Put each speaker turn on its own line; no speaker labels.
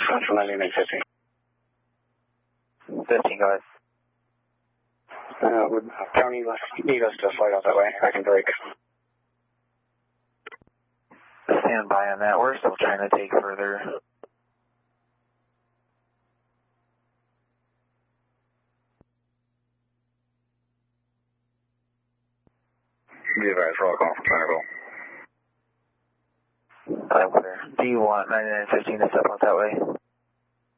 Central 9950.
15, go ahead.
Would County need us to flight out that way? I can break.
Stand by on that. We're still trying to take further.
Be advised, roll call from Centerville.
Do you want 9915 to step out that way?